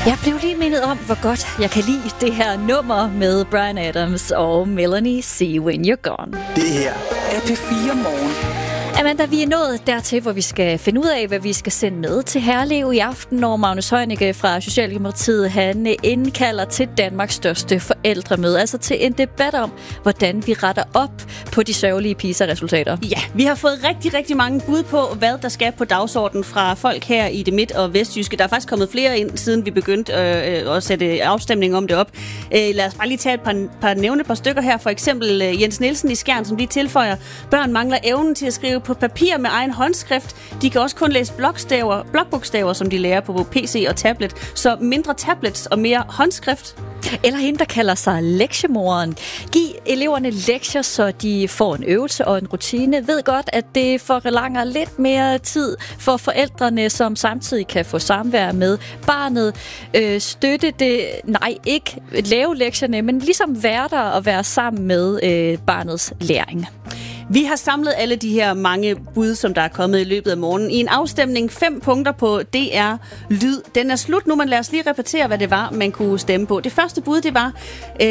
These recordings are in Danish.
Jeg blev lige mindet om, hvor godt jeg kan lide det her nummer med Bryan Adams og Melanie See When You're Gone. Det her er P4 Morgen. Amanda, vi er nået dertil, hvor vi skal finde ud af, hvad vi skal sende med til Herlev i aften, når Magnus Heunicke fra Socialdemokratiet, han indkalder til Danmarks største forældremøde. Altså til en debat om, hvordan vi retter op på de sørgelige PISA-resultater. Ja, vi har fået rigtig, rigtig mange bud på, hvad der skal på dagsordenen fra folk her i det midt- og vestjyske. Der er faktisk kommet flere ind, siden vi begyndte at sætte afstemning om det op. Lad os bare lige tage nævne et par stykker her. For eksempel Jens Nielsen i Skjern, som lige tilføjer, børn mangler evnen til at skrive på papir med egen håndskrift. De kan også kun læse blokbogstaver, som de lærer på PC og tablet. Så mindre tablets og mere håndskrift. Eller hende, der kalder sig lektiemoren. Giv eleverne lektier, så de får en øvelse og en rutine. Ved godt, at det forlanger lidt mere tid for forældrene, som samtidig kan få samvær med barnet. Støtte det, nej, ikke lave lektierne, men ligesom være der og være sammen med barnets læring. Vi har samlet alle de her mange bud, som der er kommet i løbet af morgenen, i en afstemning 5 punkter på DR Lyd. Den er slut nu, men lad os lige repetere, hvad det var, man kunne stemme på. Det første bud, det var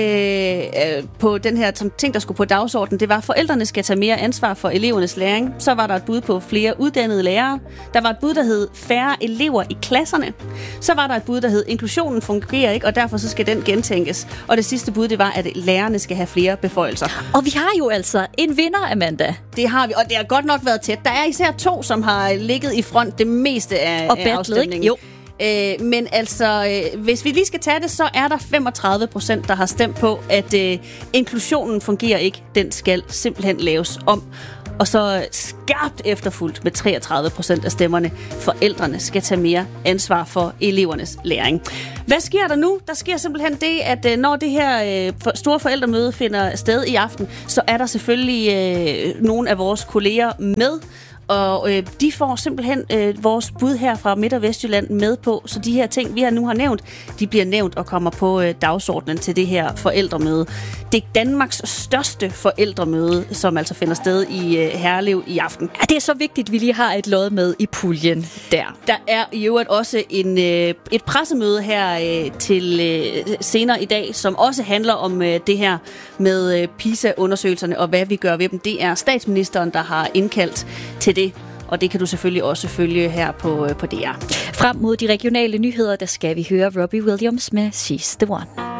på den her ting, der skulle på dagsordenen, det var, at forældrene skal tage mere ansvar for elevernes læring. Så var der et bud på flere uddannede lærere. Der var et bud, der hed færre elever i klasserne. Så var der et bud, der hed inklusionen fungerer ikke, og derfor så skal den gentænkes. Og det sidste bud, det var, at lærerne skal have flere beføjelser. Og vi har jo altså en vinder, Amanda. Det har vi, og det har godt nok været tæt. Der er især 2, som har ligget i front det meste af afstemningen. Jo. Men altså, hvis vi lige skal tage det, så er der 35%, der har stemt på, at inklusionen fungerer ikke. Den skal simpelthen laves om. Og så skarpt efterfulgt med 33% af stemmerne. Forældrene skal tage mere ansvar for elevernes læring. Hvad sker der nu? Der sker simpelthen det, at når det her store forældremøde finder sted i aften, så er der selvfølgelig nogle af vores kolleger med. Og de får simpelthen vores bud her fra Midt- og Vestjylland med på, så de her ting, vi nu har nævnt, de bliver nævnt og kommer på dagsordenen til det her forældremøde. Det er Danmarks største forældremøde, som altså finder sted i Herlev i aften. Ja, det er så vigtigt, at vi lige har et lod med i puljen der. Der er i øvrigt også et pressemøde her til senere i dag, som også handler om det her med PISA-undersøgelserne og hvad vi gør ved dem. Det er statsministeren, der har indkaldt til det, og det kan du selvfølgelig også følge her på DR. Frem mod de regionale nyheder, der skal vi høre Robbie Williams med She's the One.